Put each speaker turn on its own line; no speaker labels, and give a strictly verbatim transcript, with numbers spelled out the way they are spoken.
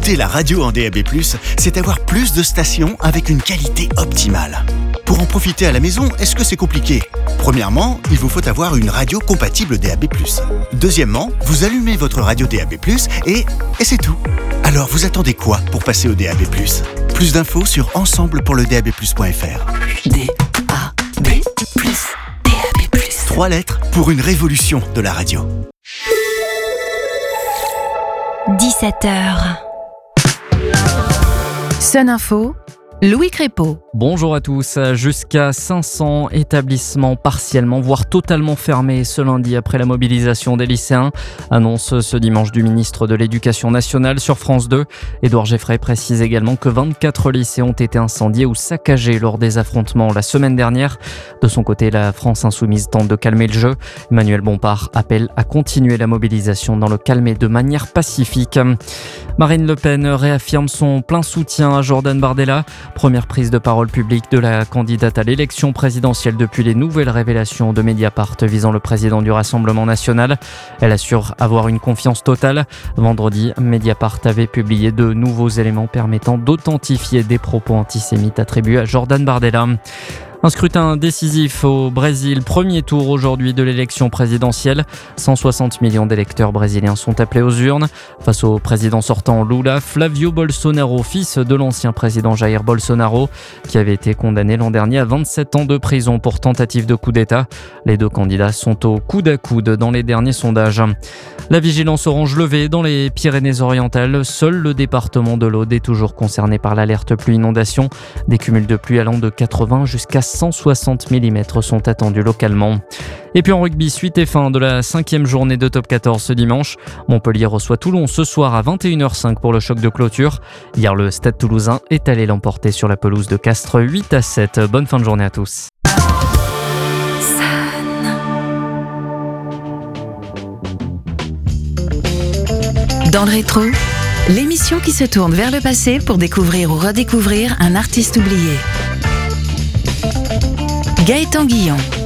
Écouter la radio en D A B plus, c'est avoir plus de stations avec une qualité optimale. Pour en profiter à la maison, est-ce que c'est compliqué ? Premièrement, il vous faut avoir une radio compatible D A B plus. Deuxièmement, vous allumez votre radio D A B plus et, et c'est tout. Alors vous attendez quoi pour passer au D A B plus ? Plus d'infos sur ensemble pour le D A B plus point F R.
D A B plus, D A B plus.
Trois lettres pour une révolution de la radio.
dix-sept heures. Sun Info, Louis Crépeau.
Bonjour à tous. Jusqu'à cinq cents établissements partiellement, voire totalement fermés ce lundi après la mobilisation des lycéens. Annonce ce dimanche du ministre de l'Éducation nationale sur France deux. Édouard Geffray précise également que vingt-quatre lycées ont été incendiés ou saccagés lors des affrontements la semaine dernière. De son côté, la France insoumise tente de calmer le jeu. Emmanuel Bompard appelle à continuer la mobilisation dans le calme et de manière pacifique. Marine Le Pen réaffirme son plein soutien à Jordan Bardella. Première prise de parole publique de la candidate à l'élection présidentielle depuis les nouvelles révélations de Mediapart visant le président du Rassemblement national. Elle assure avoir une confiance totale. Vendredi, Mediapart avait publié de nouveaux éléments permettant d'authentifier des propos antisémites attribués à Jordan Bardella. Un scrutin décisif au Brésil, premier tour aujourd'hui de l'élection présidentielle. cent soixante millions d'électeurs brésiliens sont appelés aux urnes. Face au président sortant Lula, Flavio Bolsonaro, fils de l'ancien président Jair Bolsonaro, qui avait été condamné l'an dernier à vingt-sept ans de prison pour tentative de coup d'État. Les deux candidats sont au coude à coude dans les derniers sondages. La vigilance orange levée dans les Pyrénées-Orientales. Seul le département de l'Aude est toujours concerné par l'alerte pluie-inondation. Des cumuls de pluie allant de quatre-vingts jusqu'à cent soixante millimètres sont attendus localement. Et puis en rugby, suite et fin de la cinquième journée de top quatorze ce dimanche. Montpellier reçoit Toulon ce soir à vingt et une heures cinq pour le choc de clôture. Hier, le Stade Toulousain est allé l'emporter sur la pelouse de Castres huit à sept. Bonne fin de journée à tous.
Dans le rétro, l'émission qui se tourne vers le passé pour découvrir ou redécouvrir un artiste oublié. Gaëtan Guillon.